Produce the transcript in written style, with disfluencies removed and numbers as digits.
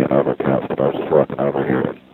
overcast, but I was just walking over here.